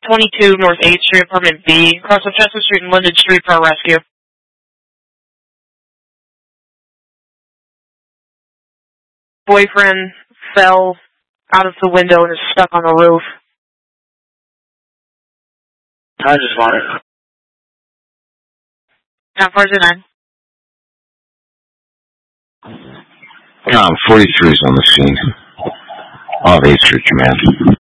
22 North 8th Street, Apartment B, across of Chestnut Street and Linden Street for a rescue. Boyfriend fell out of the window and is stuck on the roof. I just want it. How far is it in? 43 is on the scene. Off 8th Street, command.